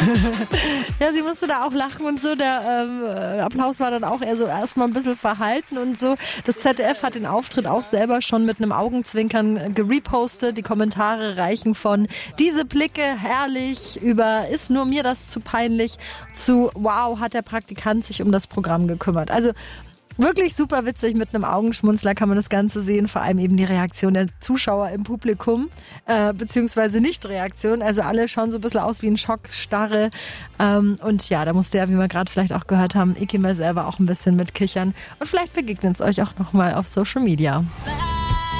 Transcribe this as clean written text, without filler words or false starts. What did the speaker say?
Ja, sie musste da auch lachen und so. Der Applaus war dann auch eher so erstmal ein bisschen verhalten und so. Das ZDF hat den Auftritt auch selber schon mit einem Augenzwinkern gerepostet. Die Kommentare reichen von diese Blicke, herrlich, über ist nur mir das zu peinlich, zu wow, hat der Praktikant sich um das Programm gekümmert. Also wirklich super witzig, mit einem Augenschmunzler kann man das Ganze sehen, vor allem eben die Reaktion der Zuschauer im Publikum, beziehungsweise Nicht-Reaktion, also alle schauen so ein bisschen aus wie ein Schockstarre und ja, da musste ja, wie wir gerade vielleicht auch gehört haben, Ikime selber auch ein bisschen mitkichern und vielleicht begegnet es euch auch nochmal auf Social Media.